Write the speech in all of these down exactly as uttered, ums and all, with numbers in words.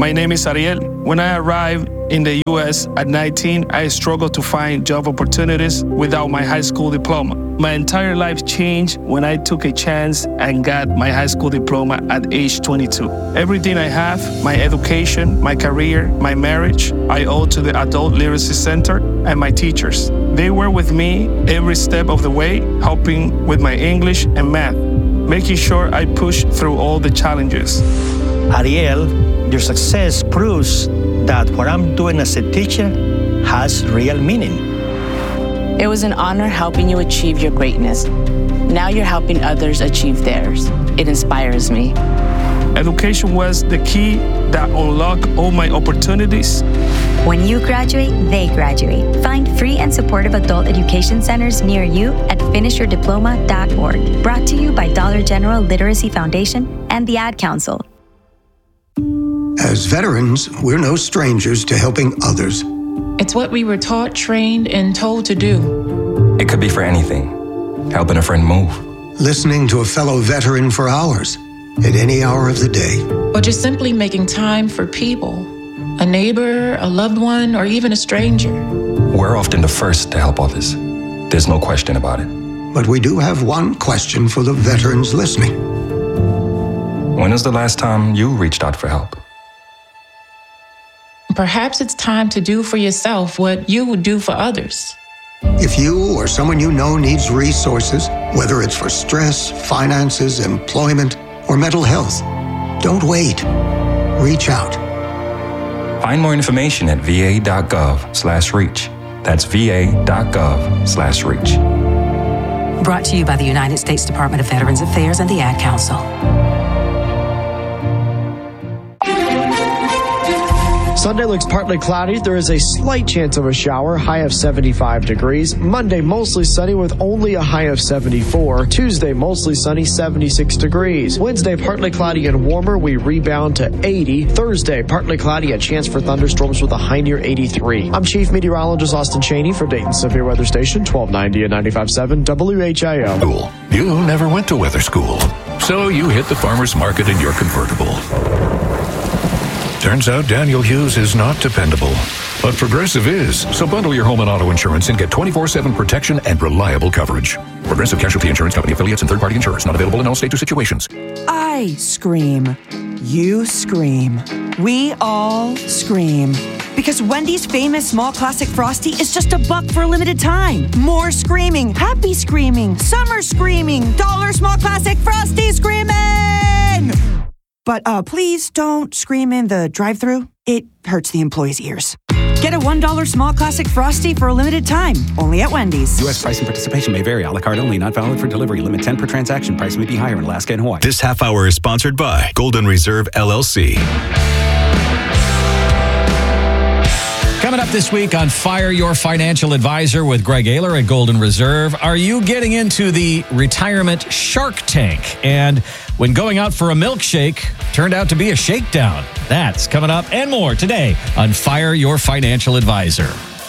My name is Ariel. When I arrived in the U S at nineteen, I struggled to find job opportunities without my high school diploma. My entire life changed when I took a chance and got my high school diploma at age twenty-two. Everything I have, my education, my career, my marriage, I owe to the Adult Literacy Center and my teachers. They were with me every step of the way, helping with my English and math, making sure I pushed through all the challenges. Ariel, your success proves that what I'm doing as a teacher has real meaning. It was an honor helping you achieve your greatness. Now you're helping others achieve theirs. It inspires me. Education was the key that unlocked all my opportunities. When you graduate, they graduate. Find free and supportive adult education centers near you at finish your diploma dot org. Brought to you by Dollar General Literacy Foundation and the Ad Council. As veterans, we're no strangers to helping others. It's what we were taught, trained, and told to do. It could be for anything. Helping a friend move. Listening to a fellow veteran for hours, at any hour of the day. Or just simply making time for people. A neighbor, a loved one, or even a stranger. We're often the first to help others. There's no question about it. But we do have one question for the veterans listening. When was the last time you reached out for help? Perhaps it's time to do for yourself what you would do for others. If you or someone you know needs resources, whether it's for stress, finances, employment, or mental health, don't wait. Reach out. Find more information at va.gov slash reach. That's va.gov slash reach. Brought to you by the United States Department of Veterans Affairs and the Ad Council. Sunday looks partly cloudy. There is a slight chance of a shower, high of seventy-five degrees. Monday, mostly sunny with only a high of seventy-four. Tuesday, mostly sunny, seventy-six degrees. Wednesday, partly cloudy and warmer. We rebound to eighty. Thursday, partly cloudy, a chance for thunderstorms with a high near eighty-three. I'm Chief Meteorologist Austin Cheney for Dayton Severe Weather Station, twelve ninety and ninety-five point seven W H I O. Cool. You never went to weather school, so you hit the farmer's market in your convertible. Turns out Daniel Hughes is not dependable, but Progressive is. So bundle your home and auto insurance and get twenty-four seven protection and reliable coverage. Progressive Casualty Insurance Company affiliates and third-party insurers. Not available in all states or situations. I scream. You scream. We all scream. Because Wendy's famous small classic Frosty is just a buck for a limited time. More screaming. Happy screaming. Summer screaming. Dollar small classic Frosty screaming. But uh, please don't scream in the drive-thru. It hurts the employees' ears. Get a one dollar small classic Frosty for a limited time, only at Wendy's. U S price and participation may vary. A la carte only, not valid for delivery. Limit ten per transaction. Price may be higher in Alaska and Hawaii. This half hour is sponsored by Golden Reserve L L C. Coming up this week on Fire Your Financial Advisor with Greg Ayler at Golden Reserve. Are you getting into the retirement Shark Tank? And when going out for a milkshake turned out to be a shakedown. That's coming up and more today on Fire Your Financial Advisor.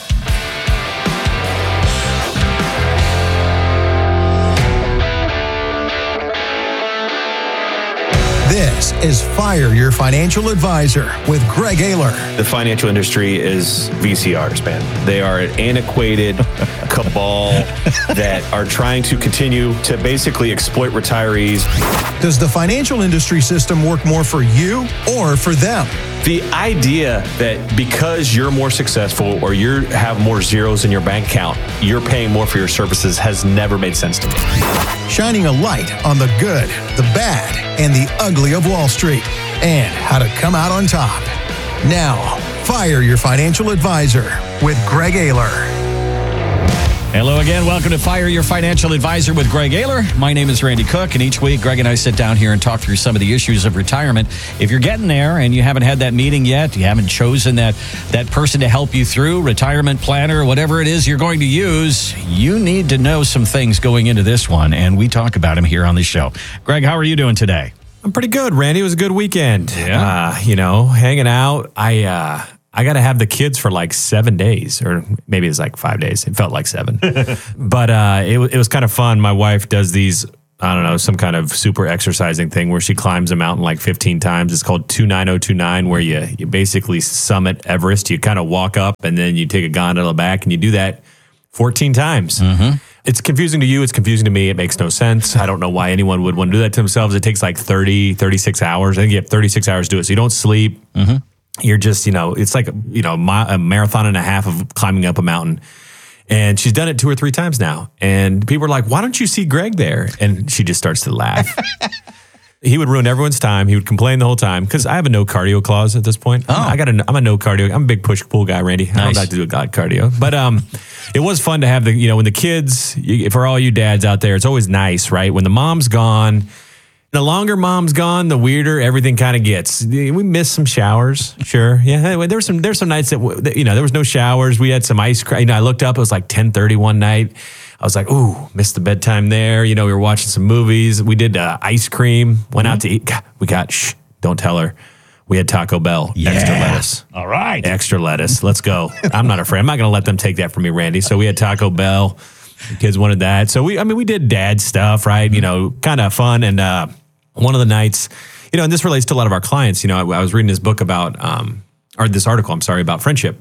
This is Fire Your Financial Advisor with Greg Ayler. The financial industry is V C Rs, man. They are an antiquated cabal that are trying to continue to basically exploit retirees. Does the financial industry system work more for you or for them? The idea that because you're more successful or you have more zeros in your bank account, you're paying more for your services has never made sense to me. Shining a light on the good, the bad, and the ugly of Wall Street, and how to come out on top. Now, Fire Your Financial Advisor with Greg Ayler. Hello again. Welcome to Fire Your Financial Advisor with Greg Ayler. My name is Randy Cook, and each week Greg and I sit down here and talk through some of the issues of retirement. If you're getting there and you haven't had that meeting yet, you haven't chosen that, that person to help you through, retirement planner, whatever it is you're going to use, you need to know some things going into this one, and we talk about them here on the show. Greg, how are you doing today? I'm pretty good, Randy. It was a good weekend. Yeah. Uh, you know, hanging out. I uh, I got to have the kids for like seven days, or maybe it's like five days. It felt like seven. But uh, it, it was kind of fun. My wife does these I don't know, some kind of super exercising thing where she climbs a mountain like fifteen times. It's called two nine oh two nine, where you, you basically summit Everest. You kind of walk up and then you take a gondola back, and you do that fourteen times. Mm-hmm. It's confusing to you. It's confusing to me. It makes no sense. I don't know why anyone would want to do that to themselves. It takes like thirty, thirty-six hours. I think you have thirty-six hours to do it. So you don't sleep. Mm-hmm. You're just, you know, it's like, you know, a marathon and a half of climbing up a mountain. And she's done it two or three times now. And people are like, why don't you see Greg there? And she just starts to laugh. He would ruin everyone's time. He would complain the whole time because I have a no cardio clause at this point. Oh. I got a, I'm a no cardio. I'm a big push pull guy, Randy. I Nice. don't like to do a god cardio. But um, it was fun to have the, you know, when the kids, you, for all you dads out there, it's always nice, right? When the mom's gone, the longer mom's gone, the weirder everything kind of gets. We missed some showers, sure. Yeah, anyway, there were some there's some nights that, that, you know, there was no showers. We had some ice cream. You know, I looked up, it was like ten thirty one night. I was like, ooh, missed the bedtime there. You know, we were watching some movies. We did uh, ice cream, went out to eat. God, we got, shh, don't tell her. We had Taco Bell, Yeah. extra lettuce. All right. Extra lettuce. Let's go. I'm not afraid. I'm not going to let them take that from me, Randy. So we had Taco Bell. The kids wanted that. So we, I mean, we did dad stuff, right? You know, kind of fun. And uh, one of the nights, you know, and this relates to a lot of our clients. You know, I, I was reading this book about, um, or this article, I'm sorry, about friendship.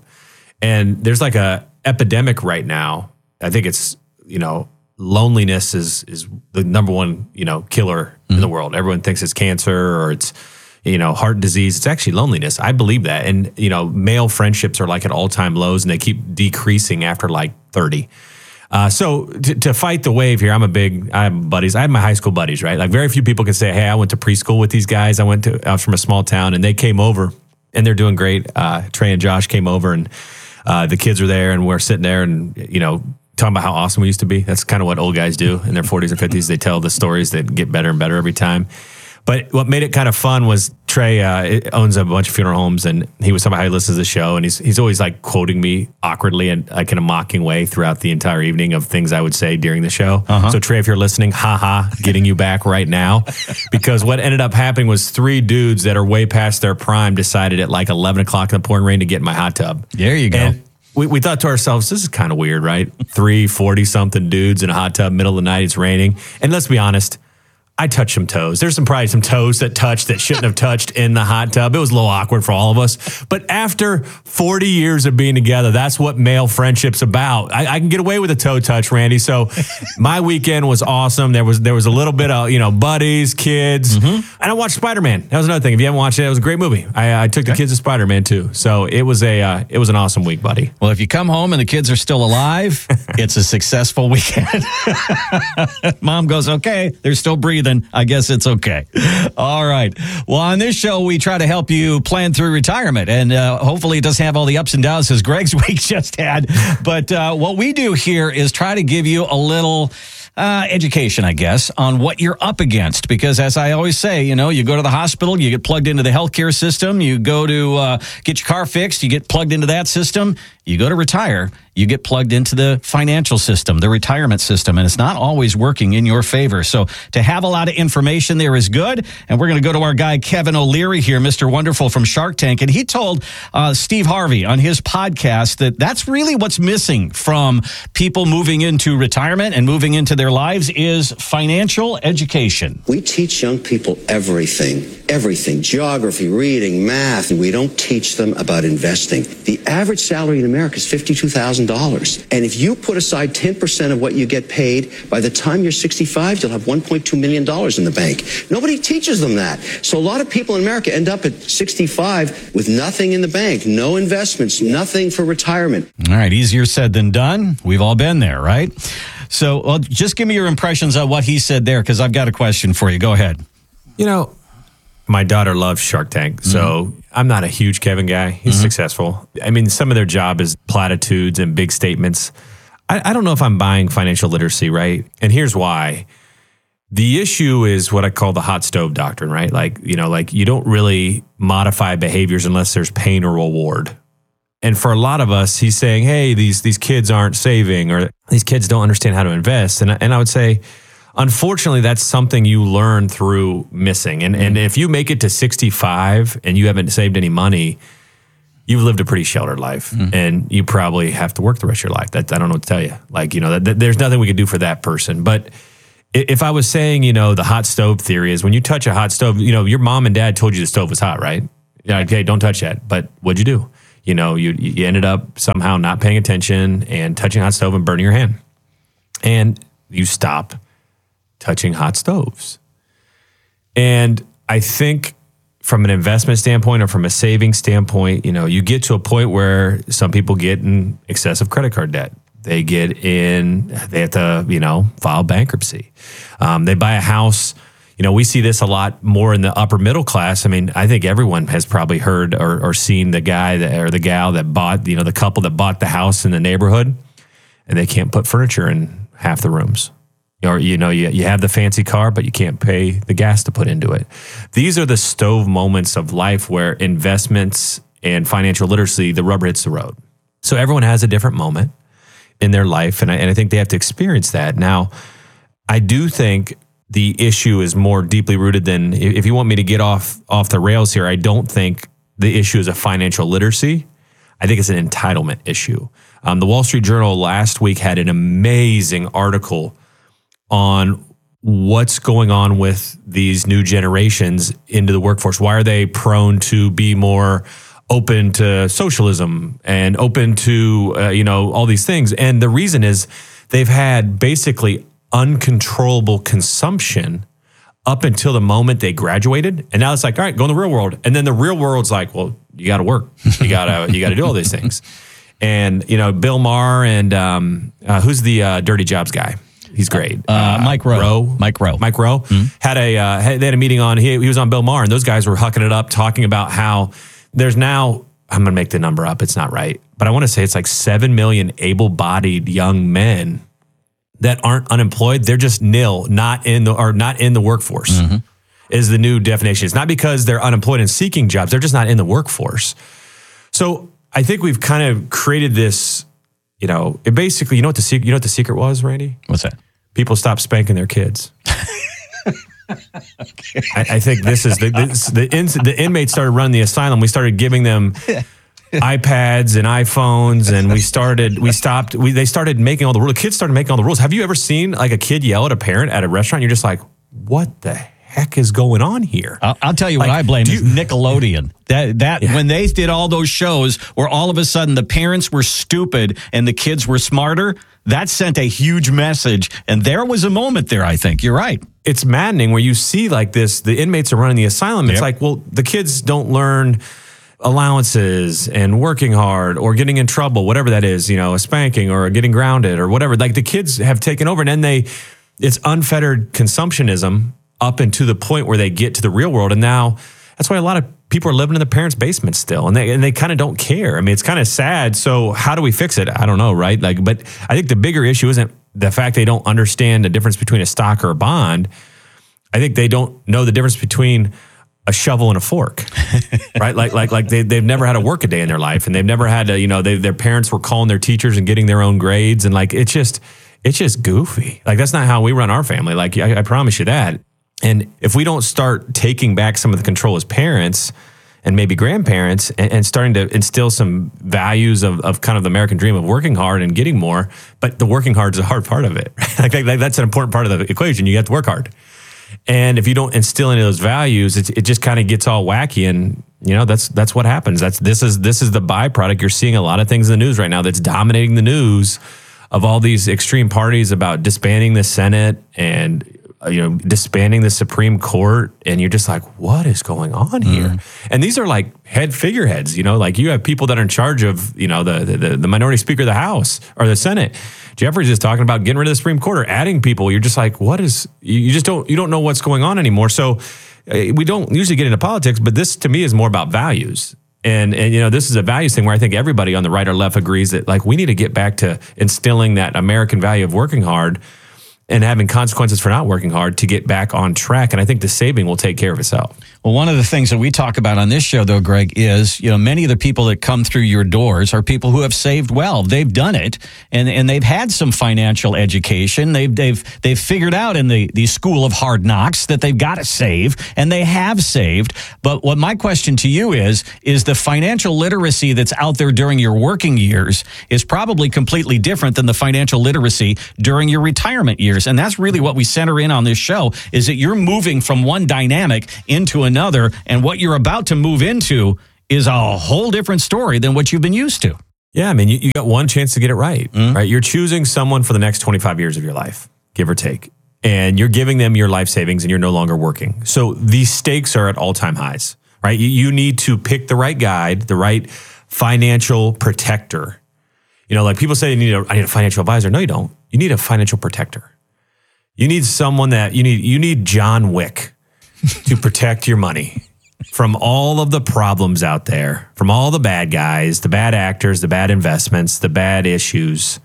And there's like a epidemic right now. I think it's, you know, loneliness is is the number one, you know, killer mm-hmm. in the world. Everyone thinks it's cancer or it's, you know, heart disease. It's actually loneliness. I believe that. And, you know, male friendships are like at all-time lows and they keep decreasing after like thirty. Uh, so to, to fight the wave here, I'm a big, I have buddies. I have my high school buddies, right? Like very few people can say, hey, I went to preschool with these guys. I went to, I was from a small town and they came over and they're doing great. Uh, Trey and Josh came over and uh, the kids were there and we're sitting there and, you know, talking about how awesome we used to be. That's kind of what old guys do in their forties and fifties. They tell the stories that get better and better every time. But what made it kind of fun was Trey uh, owns a bunch of funeral homes, and he was talking about how he listens to the show, and he's he's always like quoting me awkwardly and like in a mocking way throughout the entire evening of things I would say during the show. Uh-huh. So Trey, if you're listening, haha, getting you back right now, because what ended up happening was three dudes that are way past their prime decided at like eleven o'clock in the pouring rain to get in my hot tub. There you go. And we, we thought to ourselves, this is kind of weird, right? Three forty-something dudes in a hot tub, middle of the night, it's raining. And let's be honest, I touched some toes. There's some probably some toes that touched that shouldn't have touched in the hot tub. It was a little awkward for all of us. But after forty years of being together, that's what male friendship's about. I, I can get away with a toe touch, Randy. So my weekend was awesome. There was there was a little bit of, you know, buddies, kids. Mm-hmm. And I watched Spider-Man. That was another thing. If you haven't watched it, it was a great movie. I, I took okay. the kids to Spider-Man too. So it was a uh, it was an awesome week, buddy. Well, if you come home and the kids are still alive, it's a successful weekend. Mom goes, okay, they're still breathing. I guess it's okay. All right. Well, on this show, we try to help you plan through retirement. And uh, hopefully it doesn't have all the ups and downs as Greg's week just had. But uh, what we do here is try to give you a little uh, education, I guess, on what you're up against. Because as I always say, you know, you go to the hospital, you get plugged into the healthcare system, you go to uh, get your car fixed, you get plugged into that system, you go to retire, you get plugged into the financial system, the retirement system, and it's not always working in your favor. So to have a lot of information there is good. And we're going to go to our guy, Kevin O'Leary here, Mister Wonderful from Shark Tank. And he told uh, Steve Harvey on his podcast that that's really what's missing from people moving into retirement and moving into their lives is financial education. We teach young people everything, everything, geography, reading, math, and we don't teach them about investing. The average salary in America is fifty-two thousand dollars. And if you put aside ten percent of what you get paid, by the time you're sixty-five, you'll have one point two million dollars in the bank. Nobody teaches them that. So a lot of people in America end up at sixty-five with nothing in the bank, no investments, nothing for retirement. All right, easier said than done. We've all been there, right? So well, just give me your impressions of what he said there, because I've got a question for you. Go ahead. You know, my daughter loves Shark Tank, so mm-hmm. I'm not a huge Kevin guy. He's mm-hmm. successful. I mean, some of their job is platitudes and big statements. I, I don't know if I'm buying financial literacy, right? And here's why. The issue is what I call the hot stove doctrine, right? Like, you know, like you don't really modify behaviors unless there's pain or reward. And for a lot of us, he's saying, hey, these these kids aren't saving, or these kids don't understand how to invest. And, and I would say, unfortunately, that's something you learn through missing. And and if you make it to sixty-five and you haven't saved any money, you've lived a pretty sheltered life, mm. and you probably have to work the rest of your life. That I don't know what to tell you. Like, you know, that, that, there's nothing we could do for that person. But if I was saying, you know, the hot stove theory is when you touch a hot stove, you know, your mom and dad told you the stove was hot, right? Yeah, okay, don't touch that. But what'd you do? You know, you you ended up somehow not paying attention and touching a hot stove and burning your hand. And you stop touching hot stoves. And I think from an investment standpoint or from a saving standpoint, you know, you get to a point where some people get in excessive credit card debt. They get in, they have to, you know, file bankruptcy. Um, they buy a house. You know, we see this a lot more in the upper middle class. I mean, I think everyone has probably heard or, or seen the guy that, or the gal that bought, you know, the couple that bought the house in the neighborhood and they can't put furniture in half the rooms. Or, you know, you, you have the fancy car, but you can't pay the gas to put into it. These are the stove moments of life where investments and financial literacy, the rubber hits the road. So everyone has a different moment in their life, and I, and I think they have to experience that. Now, I do think the issue is more deeply rooted than, if you want me to get off off the rails here, I don't think the issue is a financial literacy. I think it's an entitlement issue. Um, the Wall Street Journal last week had an amazing article on what's going on with these new generations into the workforce. Why are they prone to be more open to socialism and open to, uh, you know, all these things? And the reason is they've had basically uncontrollable consumption up until the moment they graduated. And now it's like, all right, go in the real world. And then the real world's like, well, you got to work. You got to, you got to do all these things. And, you know, Bill Maher and um, uh, who's the uh, Dirty Jobs guy? He's great. Uh, uh, Mike Rowe. Rowe. Mike Rowe. Mike Rowe mm-hmm. had a, uh, had, they had a meeting on, he, he was on Bill Maher, and those guys were hucking it up, talking about how there's now, I'm going to make the number up, it's not right, but I want to say it's like seven million able-bodied young men that aren't unemployed. They're just nil, not in the, or not in the workforce mm-hmm. is the new definition. It's not because they're unemployed and seeking jobs. They're just not in the workforce. So I think we've kind of created this, you know, it basically, you know what the secret, you know what the secret was, Randy? What's that? People stopped spanking their kids. okay. I, I think this is the this, the, in, the inmates started running the asylum. We started giving them iPads and iPhones, and we started we stopped. We they started making all the rules. The kids started making all the rules. Have you ever seen like a kid yell at a parent at a restaurant? You're just like, what the heck is going on here? I'll, I'll tell you like, what I blame is Nickelodeon. That that yeah. when they did all those shows where all of a sudden the parents were stupid and the kids were smarter, that sent a huge message. And there was a moment there, I think. You're right. It's maddening where you see like this, the inmates are running the asylum. It's yep. like, well, the kids don't learn allowances and working hard or getting in trouble, whatever that is, you know, a spanking or getting grounded or whatever. Like the kids have taken over, and then they, it's unfettered consumptionism up into the point where they get to the real world. And now that's why a lot of people are living in the parents' basement still, and they and they kind of don't care. I mean, it's kind of sad. So how do we fix it? I don't know, right? Like, but I think the bigger issue isn't the fact they don't understand the difference between a stock or a bond. I think they don't know the difference between a shovel and a fork, right? Like, like, like they they've never had to work a day in their life, and they've never had to, you know, they, their parents were calling their teachers and getting their own grades, and like it's just it's just goofy. Like that's not how we run our family. Like I, I promise you that. And if we don't start taking back some of the control as parents and maybe grandparents and, and starting to instill some values of, of kind of the American dream of working hard and getting more, but the working hard is a hard part of it. like, like that's an important part of the equation. You have to work hard. And if you don't instill any of those values, it, it just kind of gets all wacky. And, you know, that's that's what happens. That's this is this is the byproduct. You're seeing a lot of things in the news right now that's dominating the news of all these extreme parties about disbanding the Senate and, you know, disbanding the Supreme Court, and you're just like, what is going on here? Mm. And these are like head figureheads, you know, like you have people that are in charge of, you know, the, the the minority speaker of the House or the Senate. Jeffries is talking about getting rid of the Supreme Court or adding people. You're just like, what is, you just don't, you don't know what's going on anymore. So uh, we don't usually get into politics, but this to me is more about values. And, and, you know, this is a values thing where I think everybody on the right or left agrees that like we need to get back to instilling that American value of working hard and having consequences for not working hard to get back on track. And I think the saving will take care of itself. Well, one of the things that we talk about on this show, though, Greg, is, you know, many of the people that come through your doors are people who have saved well. They've done it, and, and they've had some financial education. They've they've they've figured out in the, the school of hard knocks that they've got to save, and they have saved. But what my question to you is, is the financial literacy that's out there during your working years is probably completely different than the financial literacy during your retirement years. years. And that's really what we center in on this show, is that you're moving from one dynamic into another, and what you're about to move into is a whole different story than what you've been used to. Yeah, I mean, you, you got one chance to get it right, mm-hmm. right? You're choosing someone for the next twenty-five years of your life, give or take. And you're giving them your life savings and you're no longer working. So these stakes are at all-time highs, right? You, you need to pick the right guide, the right financial protector. You know, like people say, you need a, I need a financial advisor. No, you don't. You need a financial protector. You need someone that, you need, you need John Wick to protect your money from all of the problems out there, from all the bad guys, the bad actors, the bad investments, the bad issues.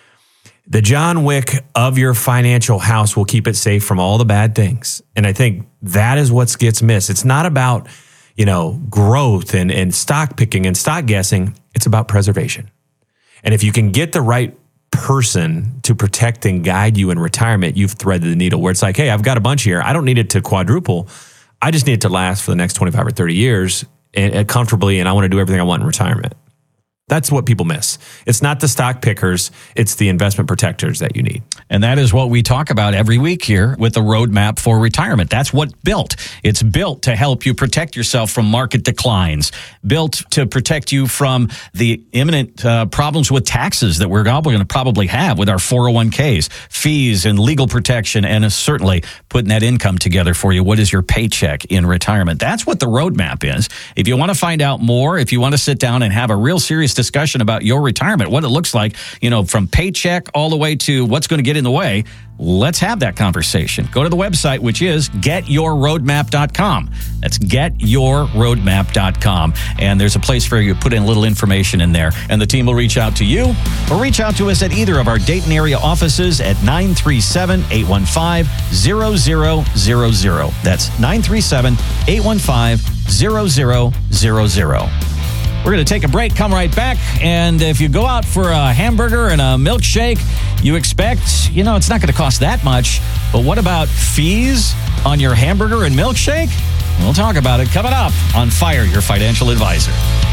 The John Wick of your financial house will keep it safe from all the bad things. And I think that is what gets missed. It's not about, you know, growth and, and stock picking and stock guessing. It's about preservation. And if you can get the right person to protect and guide you in retirement, you've threaded the needle, where it's like, hey, I've got a bunch here. I don't need it to quadruple. I just need it to last for the next twenty-five or thirty years and, and comfortably, and I want to do everything I want in retirement. That's what people miss. It's not the stock pickers, it's the investment protectors that you need. And that is what we talk about every week here with the roadmap for retirement. That's what built. It's built to help you protect yourself from market declines, built to protect you from the imminent uh, problems with taxes that we're all going to probably have with our four oh one k's, fees and legal protection, and uh, certainly putting that income together for you. What is your paycheck in retirement? That's what the roadmap is. If you want to find out more, if you want to sit down and have a real serious discussion about your retirement, what it looks like, you know, from paycheck all the way to what's going to get in the way, let's have that conversation. Go to the website, which is get your roadmap dot com. That's get your roadmap dot com. And there's a place for you to put in a little information in there. And the team will reach out to you or reach out to us at either of our Dayton area offices at nine three seven, eight one five, zero zero zero zero. That's nine three seven, eight one five, zero zero zero zero. We're going to take a break, come right back, and if you go out for a hamburger and a milkshake, you expect, you know, it's not going to cost that much, but what about fees on your hamburger and milkshake? We'll talk about it coming up on Fire Your Financial Advisor.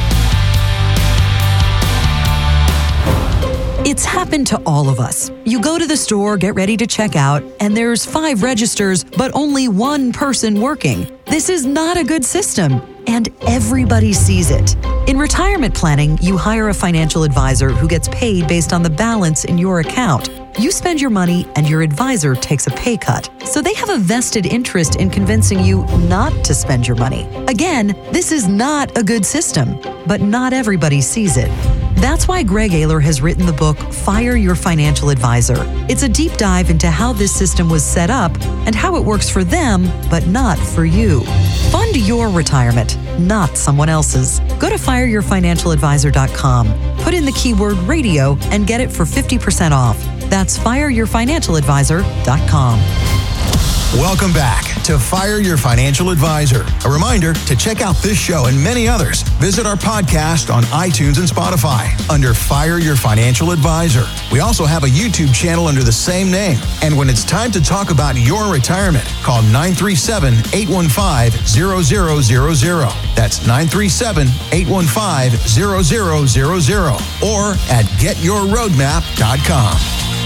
It's happened to all of us. You go to the store, get ready to check out, and there's five registers, but only one person working. This is not a good system, and everybody sees it. In retirement planning, you hire a financial advisor who gets paid based on the balance in your account. You spend your money and your advisor takes a pay cut. So they have a vested interest in convincing you not to spend your money. Again, this is not a good system, but not everybody sees it. That's why Greg Ayler has written the book, Fire Your Financial Advisor. It's a deep dive into how this system was set up and how it works for them, but not for you. Fund your retirement, not someone else's. Go to fire your financial advisor dot com. Put in the keyword radio and get it for fifty percent off. That's fire your financial advisor dot com. Welcome back to Fire Your Financial Advisor. A reminder to check out this show and many others. Visit our podcast on iTunes and Spotify under Fire Your Financial Advisor. We also have a YouTube channel under the same name. And when it's time to talk about your retirement, call nine three seven, eight one five, zero zero zero zero. That's nine three seven, eight one five, zero zero zero zero or at get your roadmap dot com.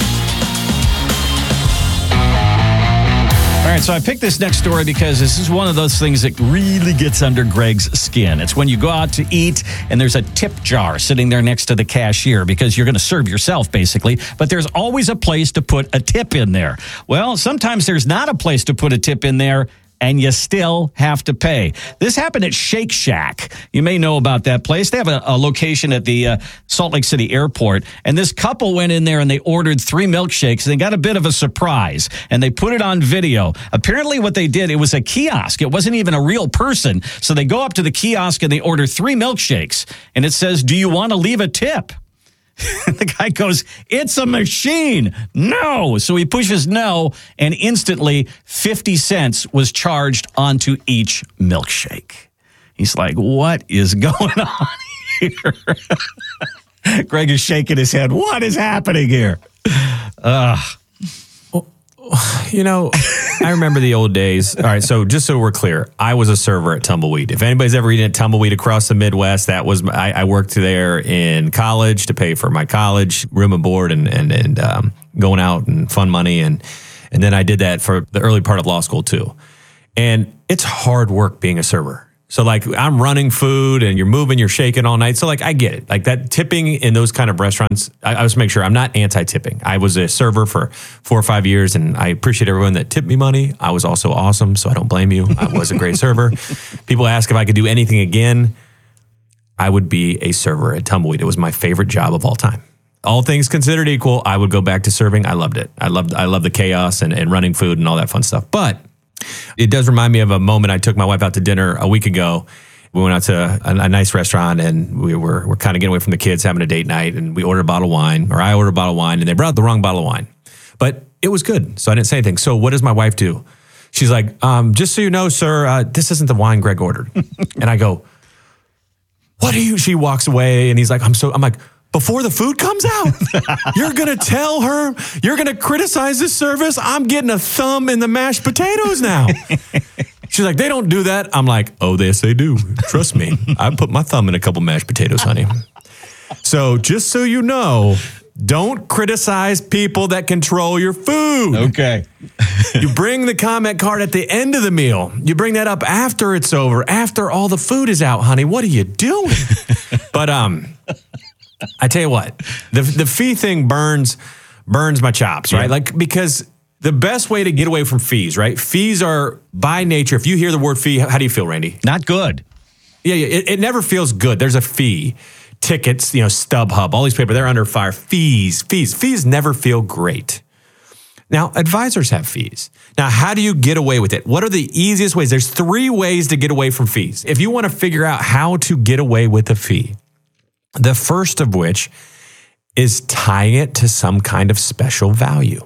All right, so I picked this next story because this is one of those things that really gets under Greg's skin. It's when you go out to eat and there's a tip jar sitting there next to the cashier because you're going to serve yourself, basically, but there's always a place to put a tip in there. Well, sometimes there's not a place to put a tip in there, and you still have to pay. This happened at Shake Shack. You may know about that place. They have a, a location at the uh, Salt Lake City airport. And this couple went in there and they ordered three milkshakes. And they got a bit of a surprise. And they put it on video. Apparently what they did, it was a kiosk. It wasn't even a real person. So they go up to the kiosk and they order three milkshakes. And it says, "Do you want to leave a tip?" The guy goes, "It's a machine. No." So he pushes no, and instantly fifty cents was charged onto each milkshake. He's like, what is going on here? Greg is shaking his head. What is happening here? Ugh. You know, I remember the old days. All right, so just so we're clear, I was a server at Tumbleweed. If anybody's ever eaten at Tumbleweed across the Midwest, that was I, I worked there in college to pay for my college room and board, and and and um, going out and fun money. And, and then I did that for the early part of law school too. And it's hard work being a server. So like I'm running food and you're moving, you're shaking all night. So like I get it. Like that tipping in those kind of restaurants, I, I just make sure I'm not anti-tipping. I was a server for four or five years and I appreciate everyone that tipped me money. I was also awesome, so I don't blame you. I was a great server. People ask if I could do anything again. I would be a server at Tumbleweed. It was my favorite job of all time. All things considered equal, I would go back to serving. I loved it. I loved I loved the chaos and, and running food and all that fun stuff. But it does remind me of a moment I took my wife out to dinner a week ago. We went out to a, a nice restaurant and we were, we're kind of getting away from the kids, having a date night, and we ordered a bottle of wine, or I ordered a bottle of wine, and they brought the wrong bottle of wine. But it was good, so I didn't say anything. So what does my wife do? She's like, um, just so you know, sir, uh, this isn't the wine Greg ordered. And I go, what are you? She walks away and he's like, I'm so, I'm like, before the food comes out, you're going to tell her, you're going to criticize this service. I'm getting a thumb in the mashed potatoes now. She's like, they don't do that. I'm like, oh, yes, they do. Trust me. I put my thumb in a couple mashed potatoes, honey. So just so you know, don't criticize people that control your food. Okay. You bring the comment card at the end of the meal. You bring that up after it's over, after all the food is out, honey. What are you doing? But, um... I tell you what, the the fee thing burns burns my chops, right? Yeah. Like, because the best way to get away from fees, right? Fees are by nature. If you hear the word fee, how do you feel, Randy? Not good. Yeah, yeah. It, it never feels good. There's a fee. Tickets, you know, StubHub, all these people, they're under fire. Fees, fees, fees never feel great. Now, advisors have fees. Now, how do you get away with it? What are the easiest ways? There's three ways to get away from fees. If you want to figure out how to get away with a fee, the first of which is tying it to some kind of special value.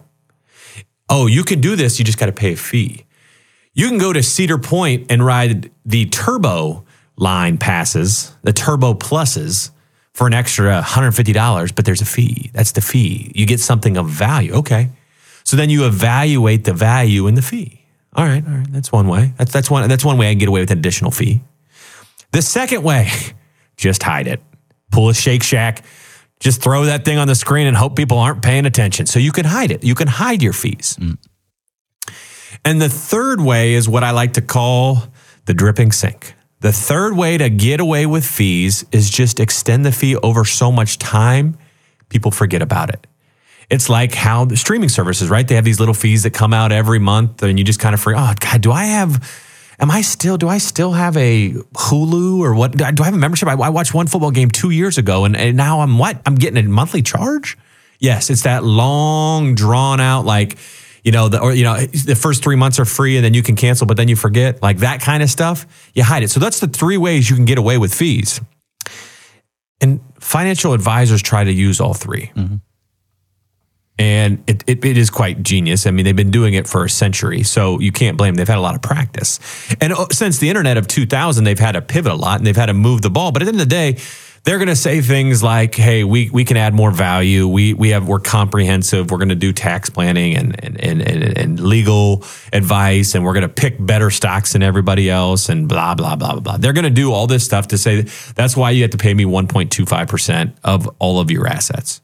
Oh, you can do this, you just got to pay a fee. You can go to Cedar Point and ride the Turbo line passes, the Turbo Pluses, for an extra one hundred fifty dollars, but there's a fee. That's the fee. You get something of value. Okay. So then you evaluate the value in the fee. All right, all right. That's one way. That's that's one that's one way I can get away with an additional fee. The second way, just hide it. Pull a Shake Shack, just throw that thing on the screen and hope people aren't paying attention. So you can hide it. You can hide your fees. Mm. And the third way is what I like to call the dripping sink. The third way to get away with fees is just extend the fee over so much time, people forget about it. It's like how the streaming services, right? They have these little fees that come out every month and you just kind of forget, oh, God, do I have... Am I still, do I still have a Hulu or what? Do I have a membership? I, I watched one football game two years ago and, and now I'm what? I'm getting a monthly charge? Yes, it's that long drawn out, like, you know, the, or, you know, the first three months are free and then you can cancel, but then you forget, like that kind of stuff. You hide it. So that's the three ways you can get away with fees. And financial advisors try to use all three. Mm-hmm. And it, it it is quite genius. I mean, they've been doing it for a century, so you can't blame them. They've had a lot of practice. And since the internet of two thousand, they've had to pivot a lot and they've had to move the ball. But at the end of the day, they're going to say things like, hey, we we can add more value. We we have we're comprehensive. We're going to do tax planning and and, and, and and legal advice, and we're going to pick better stocks than everybody else, and blah, blah, blah, blah, blah. They're going to do all this stuff to say that's why you have to pay me one point two five percent of all of your assets.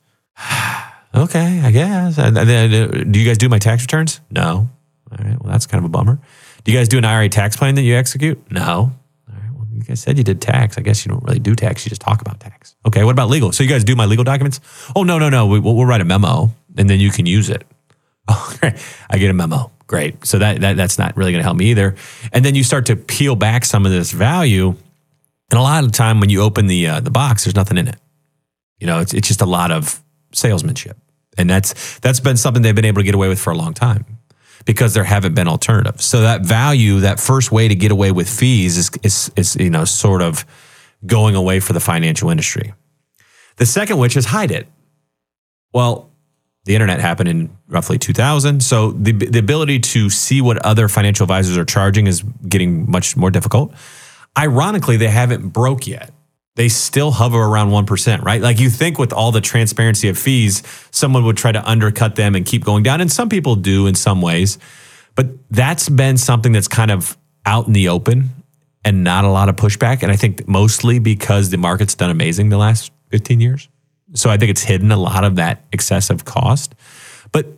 Okay, I guess. Do you guys do my tax returns? No. All right, well, that's kind of a bummer. Do you guys do an I R A tax plan that you execute? No. All right, well, you guys said you did tax. I guess you don't really do tax. You just talk about tax. Okay, what about legal? So you guys do my legal documents? Oh, no, no, no. We, we'll, we'll write a memo, and then you can use it. Oh, great. I get a memo. Great. So that, that that's not really going to help me either. And then you start to peel back some of this value, and a lot of the time when you open the uh, the box, there's nothing in it. You know, it's it's just a lot of salesmanship. And that's that's been something they've been able to get away with for a long time because there haven't been alternatives. So that value, that first way to get away with fees is, is, is you know, sort of going away for the financial industry. The second, which is hide it. Well, the internet happened in roughly two thousand. So the, the ability to see what other financial advisors are charging is getting much more difficult. Ironically, they haven't broke yet. They still hover around one percent, right? Like you think with all the transparency of fees, someone would try to undercut them and keep going down. And some people do in some ways, but that's been something that's kind of out in the open and not a lot of pushback. And I think mostly because the market's done amazing the last fifteen years. So I think it's hidden a lot of that excessive cost. But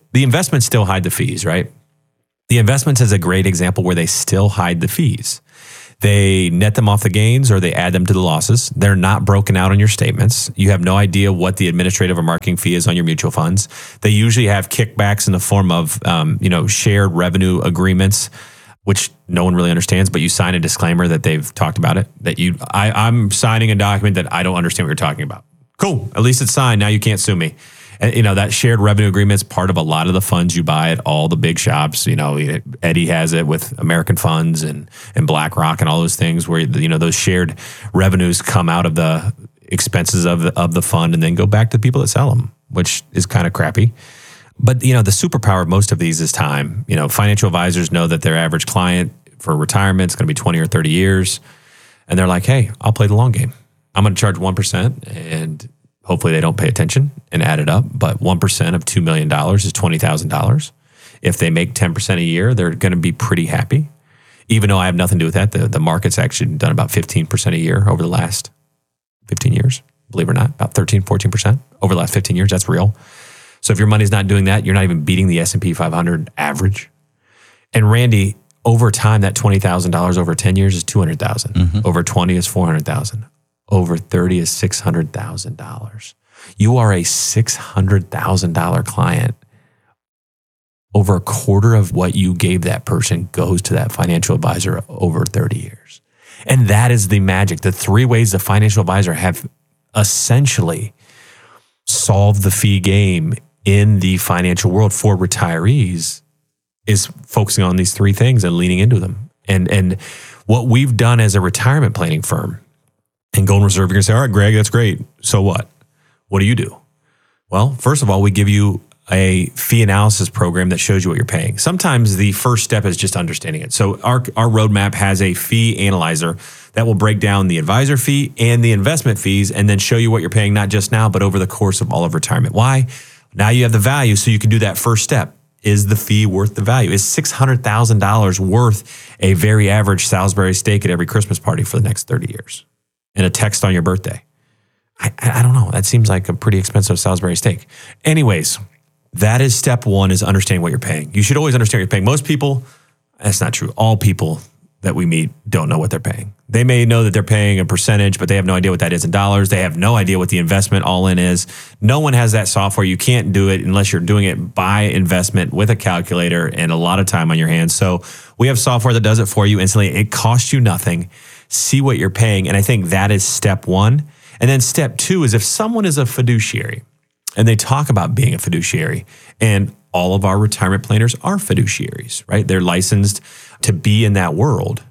The investments still hide the fees, right? The investments is a great example where they still hide the fees. They net them off the gains or they add them to the losses. They're not broken out on your statements. You have no idea what the administrative or marketing fee is on your mutual funds. They usually have kickbacks in the form of, um, you know, shared revenue agreements, which no one really understands, but you sign a disclaimer that they've talked about it, that you, I, I'm signing a document that I don't understand what you're talking about. Cool. At least it's signed. Now you can't sue me. And, you know, that shared revenue agreement is part of a lot of the funds you buy at all the big shops. You know, Eddie has it with American Funds and, and BlackRock and all those things where, you know, those shared revenues come out of the expenses of the, of the fund and then go back to the people that sell them, which is kind of crappy. But, you know, the superpower of most of these is time. You know, financial advisors know that their average client for retirement is going to be twenty or thirty years. And they're like, hey, I'll play the long game. I'm going to charge one percent and hopefully they don't pay attention and add it up. But one percent of two million dollars is twenty thousand dollars. If they make ten percent a year, they're going to be pretty happy. Even though I have nothing to do with that, the, the market's actually done about fifteen percent a year over the last fifteen years. Believe it or not, about thirteen, fourteen percent over the last fifteen years. That's real. So if your money's not doing that, you're not even beating the S and P five hundred average. And Randy, over time, that twenty thousand dollars over ten years is two hundred thousand dollars. Mm-hmm. Over twenty is four hundred thousand dollars. Over thirty is six hundred thousand dollars. You are a six hundred thousand dollars client. Over a quarter of what you gave that person goes to that financial advisor over thirty years. And that is the magic. The three ways the financial advisor have essentially solved the fee game in the financial world for retirees is focusing on these three things and leaning into them. And, and what we've done as a retirement planning firm, and Golden Reserve, you're going to say, all right, Greg, that's great. So what? What do you do? Well, first of all, we give you a fee analysis program that shows you what you're paying. Sometimes the first step is just understanding it. So our, our roadmap has a fee analyzer that will break down the advisor fee and the investment fees and then show you what you're paying, not just now, but over the course of all of retirement. Why? Now you have the value, so you can do that first step. Is the fee worth the value? Is six hundred thousand dollars worth a very average Salisbury steak at every Christmas party for the next thirty years? And a text on your birthday? I, I don't know. That seems like a pretty expensive Salisbury steak. Anyways, that is step one, is understanding what you're paying. You should always understand what you're paying. Most people, that's not true. All people that we meet don't know what they're paying. They may know that they're paying a percentage, but they have no idea what that is in dollars. They have no idea what the investment all-in is. No one has that software. You can't do it unless you're doing it by investment with a calculator and a lot of time on your hands. So we have software that does it for you instantly. It costs you nothing. See what you're paying. And I think that is step one. And then step two is if someone is a fiduciary and they talk about being a fiduciary, and all of our retirement planners are fiduciaries, right? They're licensed to be in that world.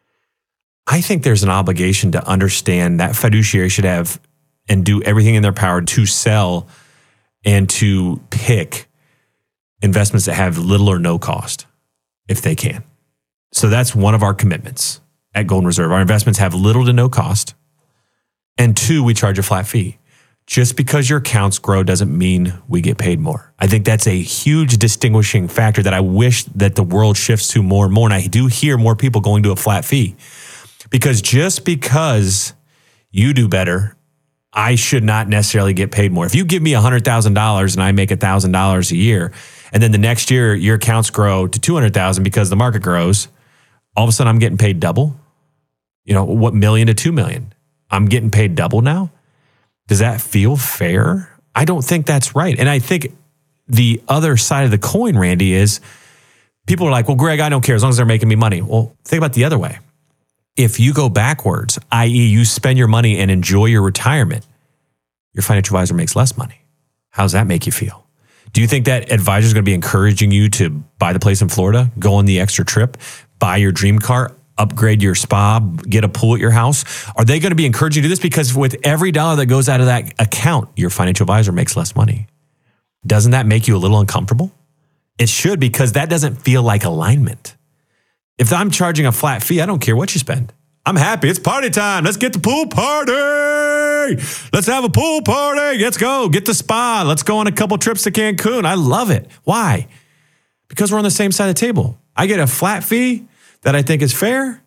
I think there's an obligation to understand that fiduciary should have and do everything in their power to sell and to pick investments that have little or no cost if they can. So that's one of our commitments at Golden Reserve. Our investments have little to no cost. And two, we charge a flat fee. Just because your accounts grow doesn't mean we get paid more. I think that's a huge distinguishing factor that I wish that the world shifts to more and more. And I do hear more people going to a flat fee. Because just because you do better, I should not necessarily get paid more. If you give me one hundred thousand dollars and I make one thousand dollars a year, and then the next year your accounts grow to two hundred thousand dollars because the market grows, all of a sudden I'm getting paid double. You know, what million to two million? I'm getting paid double now? Does that feel fair? I don't think that's right. And I think the other side of the coin, Randy, is people are like, well, Greg, I don't care as long as they're making me money. Well, think about the other way. If you go backwards, that is you spend your money and enjoy your retirement, your financial advisor makes less money. How does that make you feel? Do you think that advisor is going to be encouraging you to buy the place in Florida, go on the extra trip, buy your dream car, upgrade your spa, get a pool at your house? Are they going to be encouraging you to do this? Because with every dollar that goes out of that account, your financial advisor makes less money. Doesn't that make you a little uncomfortable? It should, because that doesn't feel like alignment. If I'm charging a flat fee, I don't care what you spend. I'm happy. It's party time. Let's get the pool party. Let's have a pool party. Let's go. Get the spa. Let's go on a couple trips to Cancun. I love it. Why? Because we're on the same side of the table. I get a flat fee that I think is fair,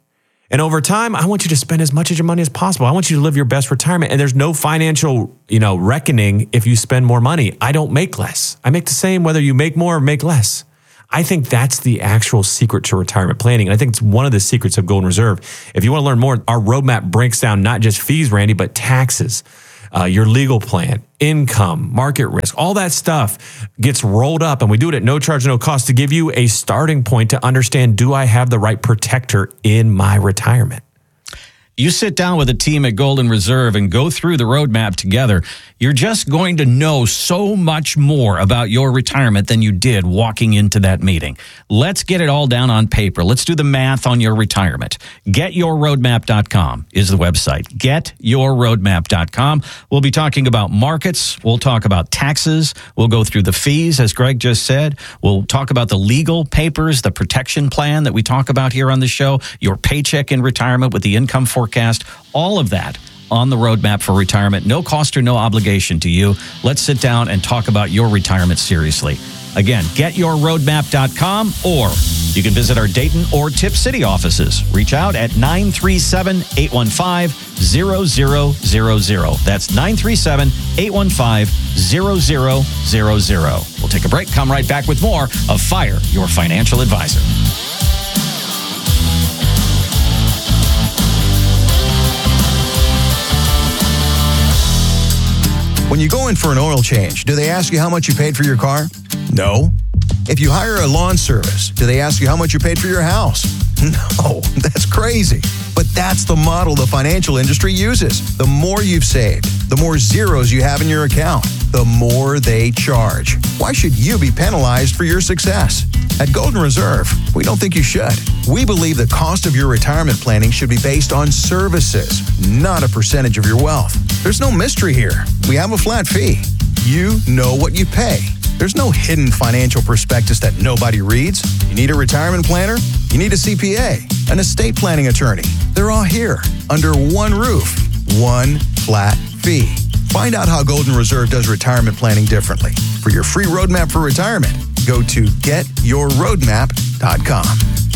And over time, I want you to spend as much of your money as possible. I want you to live your best retirement. And there's no financial, you know, reckoning if you spend more money. I don't make less. I make the same whether you make more or make less. I think that's the actual secret to retirement planning. And I think it's one of the secrets of Golden Reserve. If you want to learn more, our roadmap breaks down not just fees, Randy, but taxes, uh, your legal plan, income, market risk, all that stuff gets rolled up. And we do it at no charge, no cost to give you a starting point to understand, do I have the right protector in my retirement? You sit down with a team at Golden Reserve and go through the roadmap together, you're just going to know so much more about your retirement than you did walking into that meeting. Let's get it all down on paper. Let's do the math on your retirement. get your roadmap dot com is the website. get your roadmap dot com. We'll be talking about markets. We'll talk about taxes. We'll go through the fees, as Greg just said. We'll talk about the legal papers, the protection plan that we talk about here on the show, your paycheck in retirement with the income forecast, all of that on the roadmap for retirement. No cost or no obligation to you. Let's sit down and talk about your retirement seriously. Again, get your roadmap dot com, or you can visit our Dayton or Tip City offices. Reach out at nine three seven, eight one five, zero zero zero zero. That's nine three seven, eight one five, zero zero zero zero. We'll take a break, come right back with more of Fire Your Financial Advisor. When you go in for an oil change, do they ask you how much you paid for your car? No. If you hire a lawn service, do they ask you how much you paid for your house? No, that's crazy. But that's the model the financial industry uses. The more you've saved, the more zeros you have in your account, the more they charge. Why should you be penalized for your success? At Golden Reserve, we don't think you should. We believe the cost of your retirement planning should be based on services, not a percentage of your wealth. There's no mystery here. We have a flat fee. You know what you pay. There's no hidden financial prospectus that nobody reads. You need a retirement planner? You need a C P A, an estate planning attorney. They're all here under one roof, one flat fee. Find out how Golden Reserve does retirement planning differently. For your free roadmap for retirement, go to get your roadmap dot com.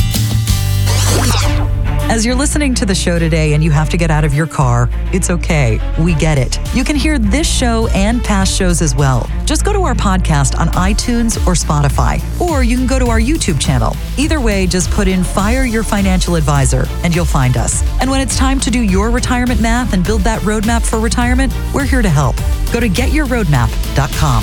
As you're listening to the show today and you have to get out of your car, it's okay. We get it. You can hear this show and past shows as well. Just go to our podcast on iTunes or Spotify, or you can go to our YouTube channel. Either way, just put in Fire Your Financial Advisor and you'll find us. And when it's time to do your retirement math and build that roadmap for retirement, we're here to help. Go to get your roadmap dot com.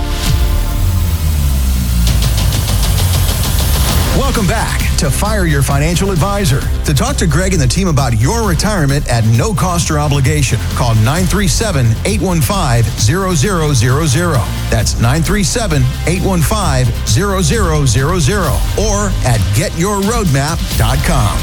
Welcome back to Fire Your Financial Advisor. To talk to Greg and the team about your retirement at no cost or obligation, call nine three seven, eight one five, zero zero zero zero. That's nine three seven, eight one five, zero zero zero zero or at get your roadmap dot com.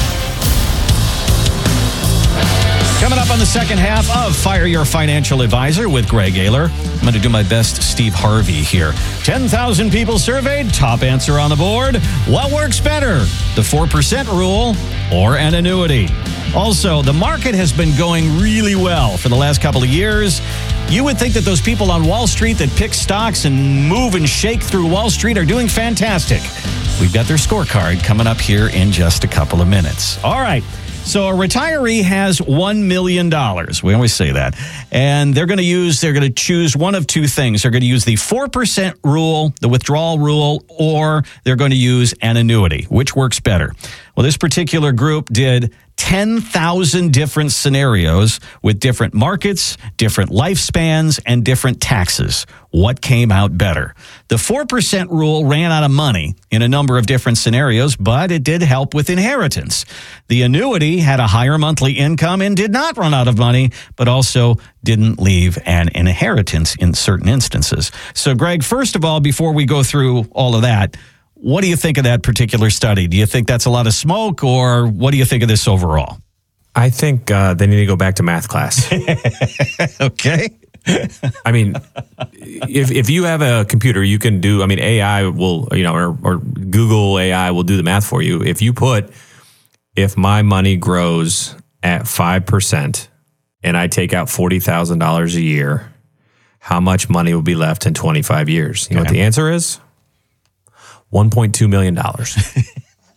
Coming up on the second half of Fire Your Financial Advisor with Greg Ayler. I'm going to do my best Steve Harvey here. ten thousand people surveyed, top answer on the board. What works better, the four percent rule or an annuity? Also, the market has been going really well for the last couple of years. You would think that those people on Wall Street that pick stocks and move and shake through Wall Street are doing fantastic. We've got their scorecard coming up here in just a couple of minutes. All right. So a retiree has one million dollars. We always say that. And they're going to use, they're going to choose one of two things. They're going to use the four percent rule, the withdrawal rule, or they're going to use an annuity. Which works better? Well, this particular group did ten thousand different scenarios with different markets, different lifespans, and different taxes. What came out better? The four percent rule ran out of money in a number of different scenarios, but it did help with inheritance. The annuity had a higher monthly income and did not run out of money, but also didn't leave an inheritance in certain instances. So, Greg, first of all, before we go through all of that, what do you think of that particular study? Do you think that's a lot of smoke, or what do you think of this overall? I think uh, they need to go back to math class. Okay. I mean, if if you have a computer, you can do, I mean, A I will, you know, or, or Google A I will do the math for you. If you put, if my money grows at five percent and I take out forty thousand dollars a year, how much money will be left in twenty-five years? You know Okay. what the answer is? one point two million dollars.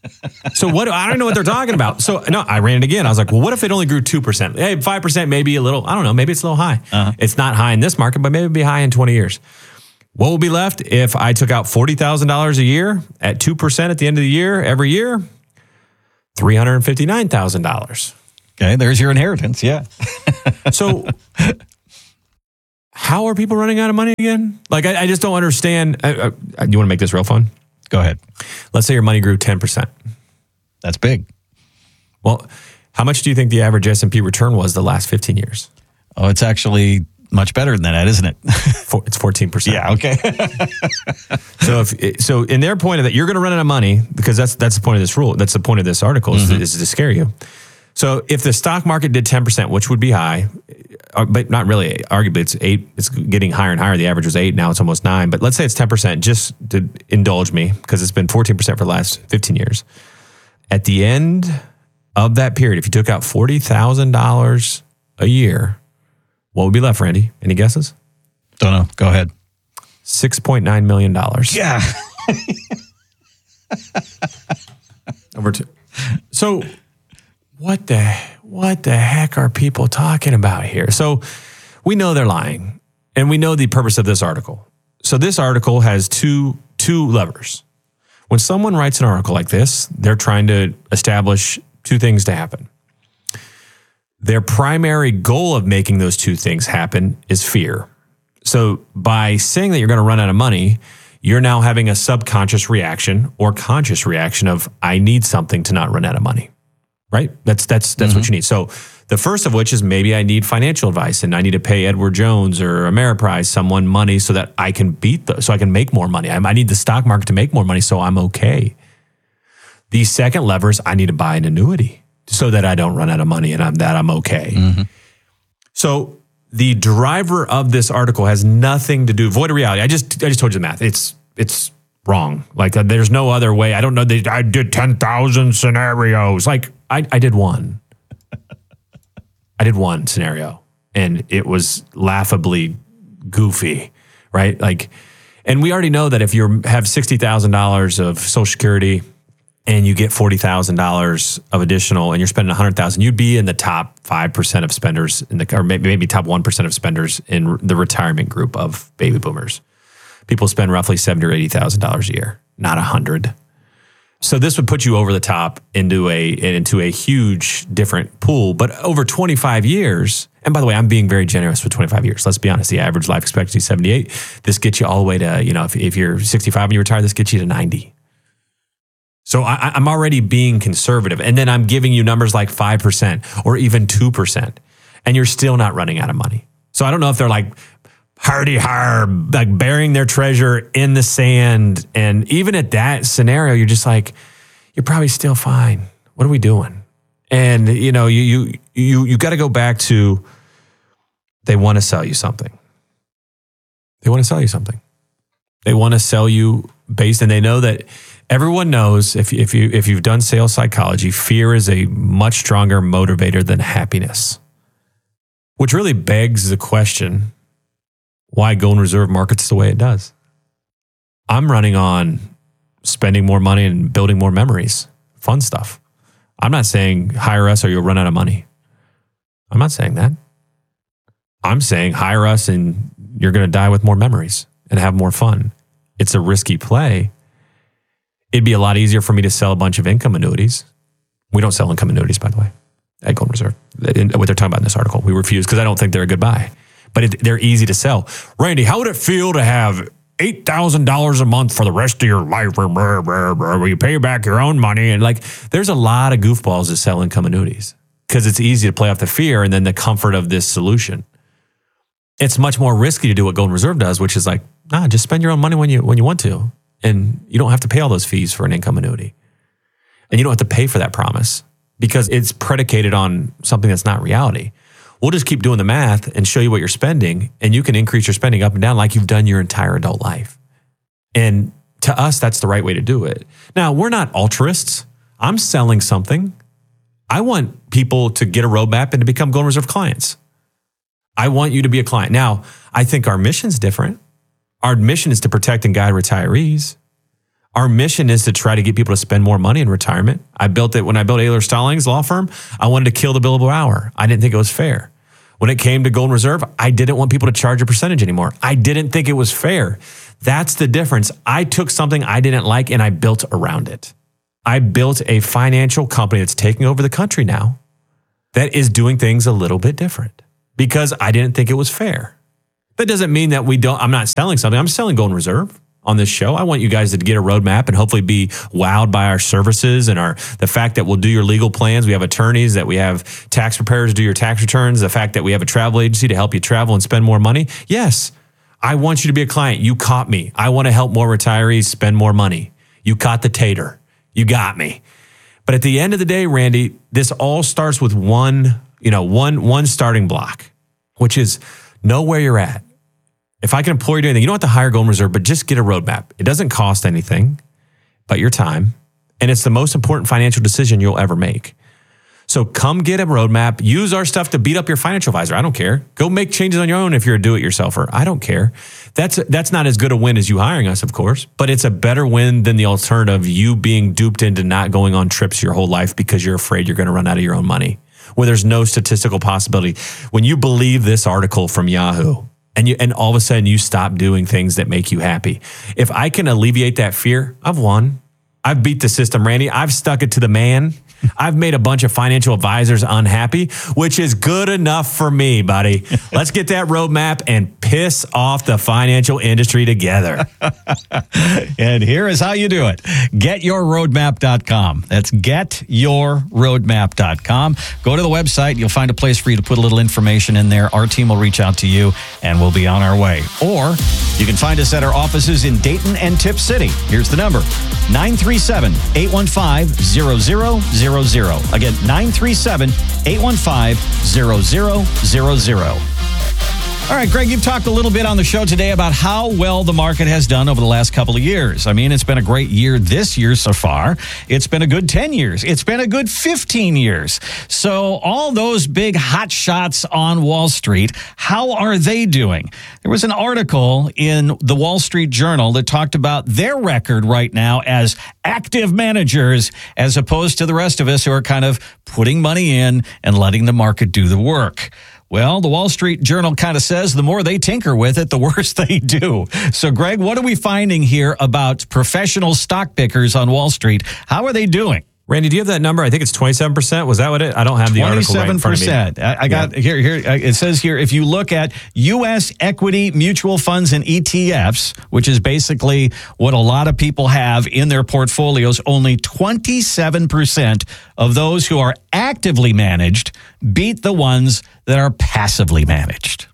So what? I don't know what they're talking about. So no, I ran it again. I was like, well, what if it only grew two percent? Hey, five percent, maybe a little, I don't know, maybe it's a little high. Uh-huh. It's not high in this market, but maybe it'll be high in twenty years. What will be left if I took out forty thousand dollars a year at two percent at the end of the year, every year? three hundred fifty-nine thousand dollars. Okay, there's your inheritance, yeah. So how are people running out of money again? Like, I, I just don't understand. Uh, uh, you want to make this real fun? Go ahead. Let's say your money grew ten percent. That's big. Well, how much do you think the average S and P return was the last fifteen years? Oh, it's actually much better than that, isn't it? It's fourteen percent. Yeah, okay. So if so in their point of that, you're going to run out of money because that's that's the point of this rule. That's the point of this article is, mm-hmm. is to scare you. So if the stock market did ten percent, which would be high, but not really, arguably it's eight, it's getting higher and higher. The average was eight, now it's almost nine. But let's say it's ten percent, just to indulge me, because it's been fourteen percent for the last fifteen years. At the end of that period, if you took out forty thousand dollars a year, what would be left, Randy? Any guesses? Don't know. Go ahead. six point nine million dollars. Yeah. Over to, so what the what the heck are people talking about here? So we know they're lying, and we know the purpose of this article. So this article has two two levers. When someone writes an article like this, they're trying to establish two things to happen. Their primary goal of making those two things happen is fear. So by saying that you're going to run out of money, you're now having a subconscious reaction or conscious reaction of, I need something to not run out of money. Right? That's that's that's mm-hmm. what you need. So the first of which is maybe I need financial advice and I need to pay Edward Jones or Ameriprise someone money so that I can beat the, so I can make more money. I, I need the stock market to make more money so I'm okay. The second lever is I need to buy an annuity so that I don't run out of money and I'm that I'm okay. Mm-hmm. So the driver of this article has nothing to do, void of reality. I just I just told you the math. It's it's wrong. Like uh, there's no other way. I don't know. They, I did ten thousand scenarios. Like I, I did one. I did one scenario and it was laughably goofy, right? Like, and we already know that if you have sixty thousand dollars of Social Security and you get forty thousand dollars of additional and you're spending one hundred thousand dollars, you'd be in the top five percent of spenders in the, or maybe, maybe top one percent of spenders in the retirement group of baby boomers. People spend roughly seventy thousand dollars or eighty thousand dollars a year, not one hundred. So this would put you over the top into a into a huge different pool. But over twenty-five years, and by the way, I'm being very generous with twenty-five years. Let's be honest, the average life expectancy is seventy-eight. This gets you all the way to, you know, if, if you're sixty-five and you retire, this gets you to ninety. So I, I'm already being conservative. And then I'm giving you numbers like five percent or even two percent. And you're still not running out of money. So I don't know if they're like, hardy har, like burying their treasure in the sand. And even at that scenario, you're just like, you're probably still fine. What are we doing? And you know, you you you you got to go back to, they want to sell you something. They want to sell you something. They want to sell you based, and they know that everyone knows if if you if you've done sales psychology, fear is a much stronger motivator than happiness. Which really begs the question, why Golden Reserve markets the way it does. I'm running on spending more money and building more memories, fun stuff. I'm not saying hire us or you'll run out of money. I'm not saying that. I'm saying hire us and you're going to die with more memories and have more fun. It's a risky play. It'd be a lot easier for me to sell a bunch of income annuities. We don't sell income annuities, by the way, at Golden Reserve. What they're talking about in this article, we refuse because I don't think they're a good buy. But it, they're easy to sell. Randy, how would it feel to have eight thousand dollars a month for the rest of your life where you pay back your own money? And like, there's a lot of goofballs that sell income annuities because it's easy to play off the fear and then the comfort of this solution. It's much more risky to do what Golden Reserve does, which is like, nah, just spend your own money when you when you want to. And you don't have to pay all those fees for an income annuity. And you don't have to pay for that promise because it's predicated on something that's not reality. We'll just keep doing the math and show you what you're spending, and you can increase your spending up and down like you've done your entire adult life. And to us, that's the right way to do it. Now, we're not altruists. I'm selling something. I want people to get a roadmap and to become Golden Reserve clients. I want you to be a client. Now, I think our mission's different. Our mission is to protect and guide retirees. Our mission is to try to get people to spend more money in retirement. I built it when I built Ayler Stallings law firm. I wanted to kill the billable hour. I didn't think it was fair. When it came to Golden Reserve, I didn't want people to charge a percentage anymore. I didn't think it was fair. That's the difference. I took something I didn't like and I built around it. I built a financial company that's taking over the country now that is doing things a little bit different because I didn't think it was fair. That doesn't mean that we don't, I'm not selling something. I'm selling Golden Reserve on this show. I want you guys to get a roadmap and hopefully be wowed by our services and our the fact that we'll do your legal plans. We have attorneys, that we have tax preparers do your tax returns, the fact that we have a travel agency to help you travel and spend more money. Yes, I want you to be a client. You caught me. I want to help more retirees spend more money. You caught the tater. You got me. But at the end of the day, Randy, this all starts with one, you know, one, one starting block, which is know where you're at. If I can employ you to do anything, you don't have to hire Golden Reserve, but just get a roadmap. It doesn't cost anything but your time. And it's the most important financial decision you'll ever make. So come get a roadmap. Use our stuff to beat up your financial advisor. I don't care. Go make changes on your own if you're a do-it-yourselfer. I don't care. That's that's not as good a win as you hiring us, of course, but it's a better win than the alternative of you being duped into not going on trips your whole life because you're afraid you're going to run out of your own money, where there's no statistical possibility. When you believe this article from Yahoo, and you and all of a sudden you stop doing things that make you happy. If I can alleviate that fear, I've won. I've beat the system, Randy. I've stuck it to the man. I've made a bunch of financial advisors unhappy, which is good enough for me, buddy. Let's get that roadmap and piss off the financial industry together. And here is how you do it. get your roadmap dot com. That's get your roadmap dot com. Go to the website. You'll find a place for you to put a little information in there. Our team will reach out to you, and we'll be on our way. Or you can find us at our offices in Dayton and Tip City. Here's the number, nine three seven, eight one five, zero zero zero zero. Again, nine three seven, eight one five, zero zero zero zero. All right, Greg, you've talked a little bit on the show today about how well the market has done over the last couple of years. I mean, it's been a great year this year so far. It's been a good ten years. It's been a good fifteen years. So all those big hot shots on Wall Street, how are they doing? There was an article in the Wall Street Journal that talked about their record right now as active managers, as opposed to the rest of us who are kind of putting money in and letting the market do the work. Well, the Wall Street Journal kind of says the more they tinker with it, the worse they do. So, Greg, what are we finding here about professional stock pickers on Wall Street? How are they doing? Randy, do you have that number? I think it's twenty-seven percent. Was that what it? I don't have the article right in front of me. twenty-seven percent. I got yeah. here. Here it says here. If you look at U S equity mutual funds and E T Fs, which is basically what a lot of people have in their portfolios, only twenty-seven percent of those who are actively managed beat the ones that are passively managed.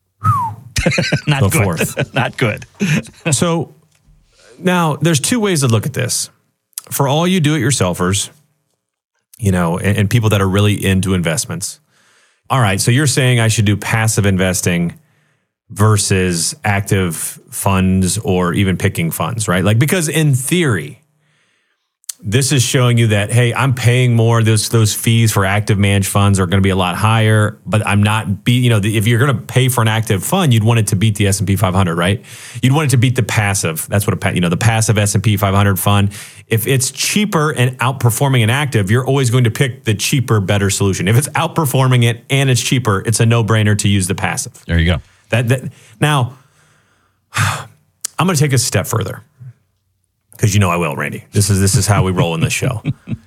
Not Go good. Forth. Not good. So now there's two ways to look at this. For all you do-it-yourselfers, you know, and, and people that are really into investments. All right, so you're saying I should do passive investing versus active funds or even picking funds, right? Like, because in theory, this is showing you that, hey, I'm paying more. Those those fees for active managed funds are going to be a lot higher, but I'm not, be, you know, the, if you're going to pay for an active fund, you'd want it to beat the S and P five hundred, right? You'd want it to beat the passive. That's what a, you know, the passive S and P five hundred fund. If it's cheaper and outperforming an active, you're always going to pick the cheaper, better solution. If it's outperforming it and it's cheaper, it's a no-brainer to use the passive. There you go. That, that now, I'm going to take a step further. Because you know I will, Randy. This is this is how we roll in this show.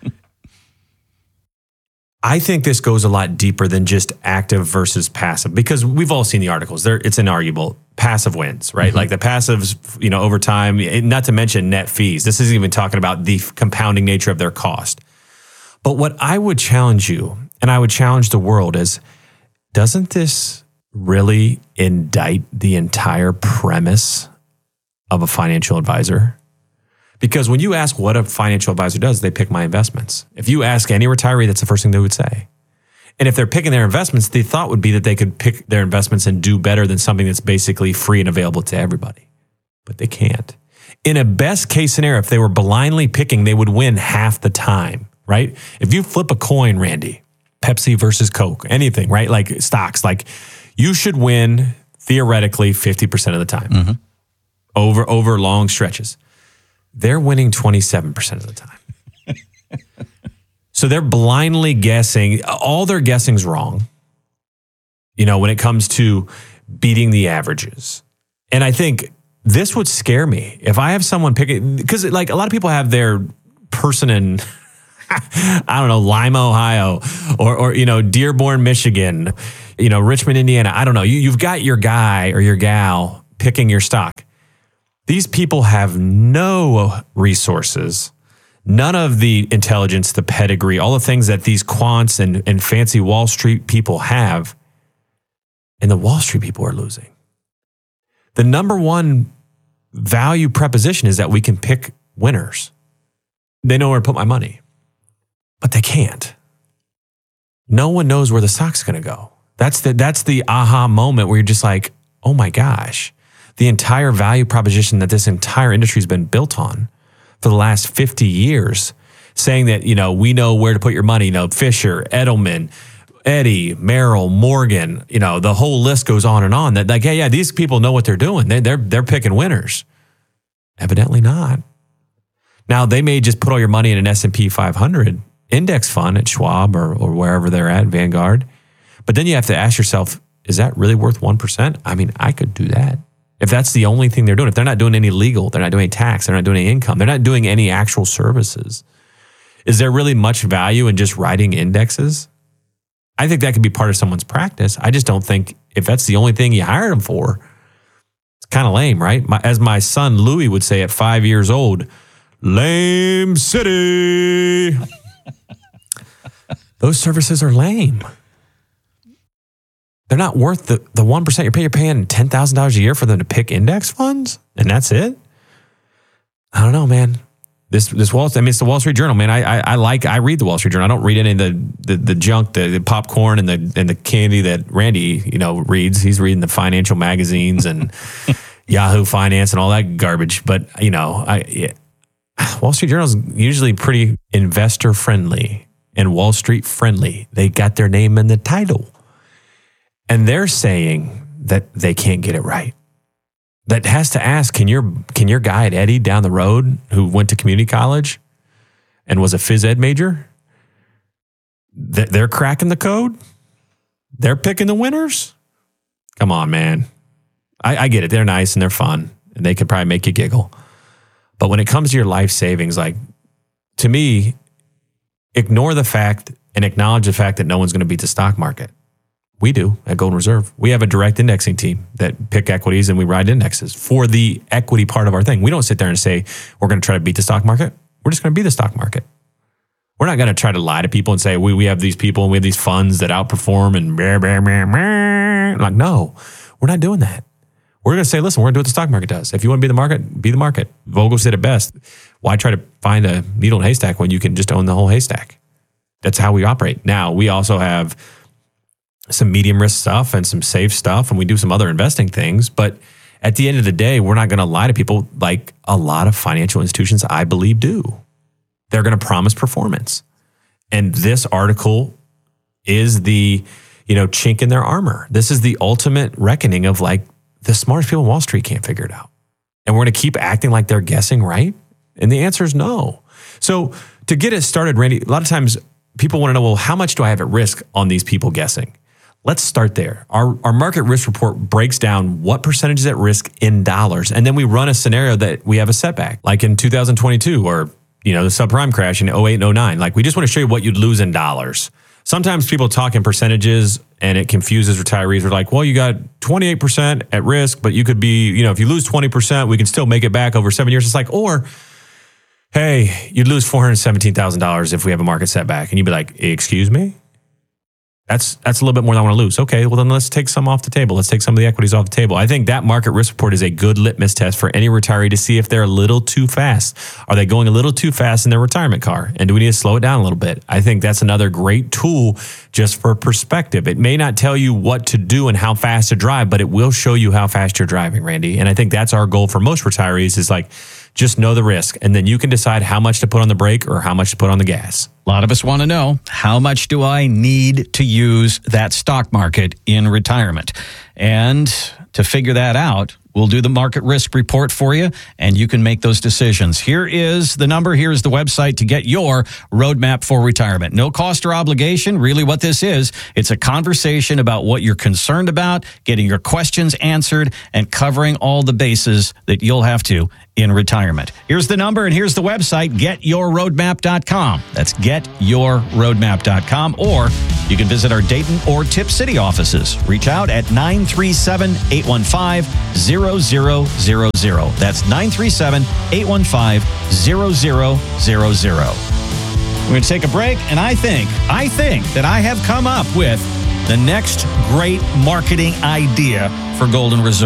I think this goes a lot deeper than just active versus passive, because we've all seen the articles. There, it's inarguable. Passive wins, right? Mm-hmm. Like the passives, you know, over time, not to mention net fees. This isn't even talking about the compounding nature of their cost. But what I would challenge you, and I would challenge the world, is doesn't this really indict the entire premise of a financial advisor? Because when you ask what a financial advisor does, they pick my investments. If you ask any retiree, that's the first thing they would say. And if they're picking their investments, the thought would be that they could pick their investments and do better than something that's basically free and available to everybody. But they can't. In a best case scenario, if they were blindly picking, they would win half the time, right? If you flip a coin, Randy, Pepsi versus Coke, anything, right? Like stocks, like you should win theoretically fifty percent of the time mm-hmm. over, over long stretches. they're winning twenty-seven percent of the time. So they're blindly guessing. All their guessing's wrong, you know, when it comes to beating the averages. And I think this would scare me if I have someone picking, because like a lot of people have their person in, I don't know, Lima, Ohio, or, or, you know, Dearborn, Michigan, you know, Richmond, Indiana. I don't know. You, you've got your guy or your gal picking your stock. These people have no resources, none of the intelligence, the pedigree, all the things that these quants and, and fancy Wall Street people have. And the Wall Street people are losing. The number one value proposition is that we can pick winners. They know where to put my money, but they can't. No one knows where the stock's going to go. That's the, that's the aha moment where you're just like, oh my gosh, the entire value proposition that this entire industry has been built on for the last fifty years, saying that, you know, we know where to put your money, you know, Fisher, Edelman, Eddie, Merrill, Morgan, you know, the whole list goes on and on. That like, yeah, yeah, these people know what they're doing. They, they're they're picking winners. Evidently not. Now, they may just put all your money in an S and P five hundred index fund at Schwab or, or wherever they're at, Vanguard. But then you have to ask yourself, is that really worth one percent? I mean, I could do that. If that's the only thing they're doing, if they're not doing any legal, they're not doing any tax, they're not doing any income, they're not doing any actual services, is there really much value in just writing indexes? I think that could be part of someone's practice. I just don't think if that's the only thing you hired them for, it's kind of lame, right? My, as my son Louis would say at five years old, lame city. Those services are lame. They're not worth the, the one percent. You're paying, you're paying ten thousand dollars a year for them to pick index funds, and that's it? I don't know, man. This this Wall, I mean, it's the Wall Street Journal, man. I, I I like I read the Wall Street Journal. I don't read any of the the, the junk, the, the popcorn, and the and the candy that Randy, you know, reads. He's reading the financial magazines and Yahoo Finance and all that garbage. But you know, I yeah. Wall Street Journal is usually pretty investor friendly and Wall Street friendly. They got their name in the title, and they're saying that they can't get it right. That has to ask, can your can your guy at Eddie down the road who went to community college and was a phys ed major, they're cracking the code? They're picking the winners? Come on, man. I, I get it. They're nice and they're fun and they could probably make you giggle. But when it comes to your life savings, like, to me, ignore the fact and acknowledge the fact that no one's going to beat the stock market. We do at Golden Reserve. We have a direct indexing team that pick equities and we ride indexes for the equity part of our thing. We don't sit there and say, we're going to try to beat the stock market. We're just going to be the stock market. We're not going to try to lie to people and say, we, we have these people and we have these funds that outperform and blah, blah, blah, blah. Like, no, we're not doing that. We're going to say, listen, we're going to do what the stock market does. If you want to be the market, be the market. Vogel said it best. Why try to find a needle in a haystack when you can just own the whole haystack? That's how we operate. Now, we also have some medium risk stuff and some safe stuff, and we do some other investing things. But at the end of the day, we're not going to lie to people like a lot of financial institutions, I believe, do. They're going to promise performance. And this article is the, you know, chink in their armor. This is the ultimate reckoning of like, the smartest people on Wall Street can't figure it out. And we're going to keep acting like they're guessing right? And the answer is no. So to get it started, Randy, a lot of times people want to know, well, how much do I have at risk on these people guessing? Let's start there. Our, our market risk report breaks down what percentage is at risk in dollars. And then we run a scenario that we have a setback, like in two thousand twenty-two or, you know, the subprime crash in oh eight and oh nine. Like, we just want to show you what you'd lose in dollars. Sometimes people talk in percentages and it confuses retirees. We're like, well, you got twenty-eight percent at risk, but you could be, you know, if you lose twenty percent, we can still make it back over seven years. It's like, or, hey, you'd lose four hundred seventeen thousand dollars if we have a market setback. And you'd be like, excuse me? That's that's a little bit more than I want to lose. Okay, well then let's take some off the table. Let's take some of the equities off the table. I think that market risk report is a good litmus test for any retiree to see if they're a little too fast. Are they going a little too fast in their retirement car? And do we need to slow it down a little bit? I think that's another great tool just for perspective. It may not tell you what to do and how fast to drive, but it will show you how fast you're driving, Randy. And I think that's our goal for most retirees is like, just know the risk, and then you can decide how much to put on the brake or how much to put on the gas. A lot of us want to know, how much do I need to use that stock market in retirement? And to figure that out, We'll do the market risk report for you, and you can make those decisions. Here is the number. Here is the website to get your roadmap for retirement. No cost or obligation. Really what this is, it's a conversation about what you're concerned about, getting your questions answered, and covering all the bases that you'll have to in retirement. Here's the number, and here's the website, get your roadmap dot com. That's get your roadmap dot com, or you can visit our Dayton or Tip City offices. Reach out at nine three seven, eight one five, zero zero zero zero. That's nine three seven, eight one five, zero zero zero zero. We're going to take a break, and I think, I think that I have come up with the next great marketing idea for Golden Reserve.